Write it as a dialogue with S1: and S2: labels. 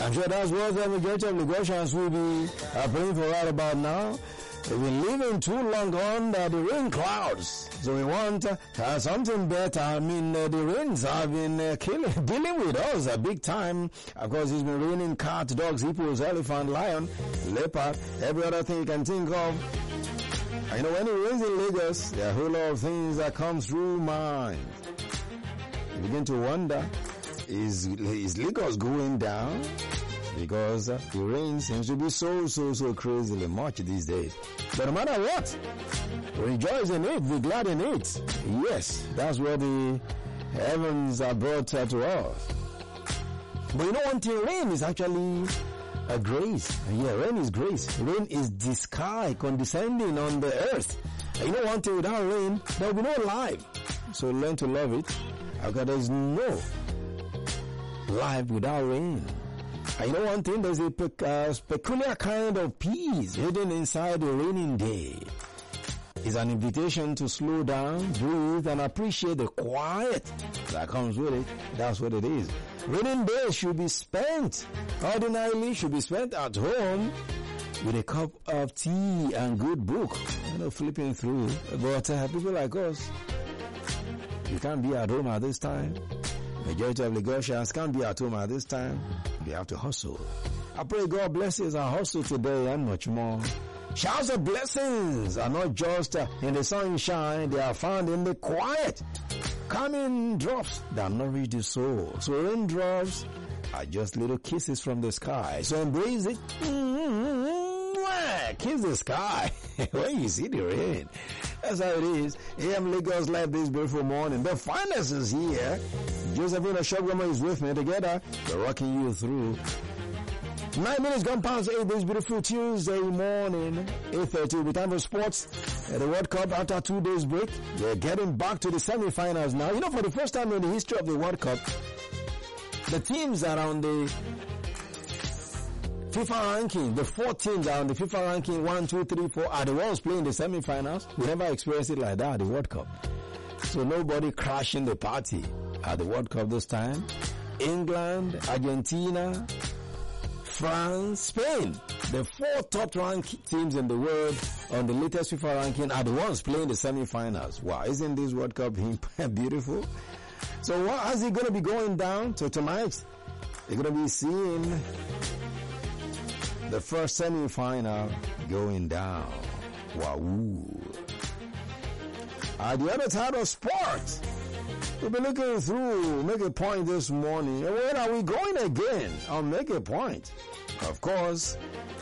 S1: I'm sure that's what the majority of Lagosians will be praying for right about now. We've been living too long under the rain clouds. So we want something better. I mean, the rains have been dealing with us big time. Of course, it's been raining cats, dogs, hippos, elephant, lion, leopard, every other thing you can think of. And when it rains in Lagos, there are a whole lot of things that come through mind. You begin to wonder, is Lagos going down? Because the rain seems to be so crazily much these days. But no matter what, rejoice in it, be glad in it. Yes, that's what the heavens are brought to us. But you know one thing, rain is actually a grace. Yeah, rain is grace. Rain is the sky condescending on the earth. And you know one thing, without rain, there will be no life. So learn to love it. Because there's no life without rain. And you know one thing, there's a peculiar kind of peace hidden inside a raining day. It's an invitation to slow down, breathe, and appreciate the quiet that comes with it. That's what it is. Raining days should be spent, ordinarily should be spent at home with a cup of tea and good book, flipping through. But people like us, you can't be at home at this time. Majority of Lagosians can't be at home at this time. They have to hustle. I pray God blesses our hustle today and much more. Showers of blessings are not just in the sunshine, they are found in the quiet. Coming drops that nourish the soul. So raindrops are just little kisses from the sky. So embrace it. Kiss the sky when you see the rain. That's how it is. AM Lagos Live this beautiful morning. The finest is here. Josephine Oshogoma is with me. Together, we're rocking you through. 9 minutes gone past 8 this beautiful Tuesday morning. 8:30 will be time for sports. The World Cup after 2 days break. We're getting back to the semi-finals now. For the first time in the history of the World Cup, the teams are on the FIFA ranking, the 4 teams are on the FIFA ranking, 1, 2, 3, 4, are the ones playing the semi-finals. We never experienced it like that at the World Cup. So nobody crashing the party at the World Cup this time. England, Argentina, France, Spain, the 4 top-ranked teams in the world on the latest FIFA ranking are the ones playing the semi-finals. Wow, isn't this World Cup beautiful? So how is it going to be going down? So tonight, you're going to be seeing the first semi-final going down. Wow. The other side of sports, we'll be looking through, make a point this morning. Where are we going again? I'll make a point. Of course,